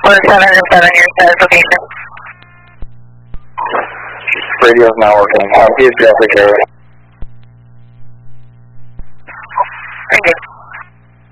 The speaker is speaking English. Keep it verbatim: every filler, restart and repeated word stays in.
four seven seven, your status location. Radio's not working. Uh, please get the carrier. Thank you.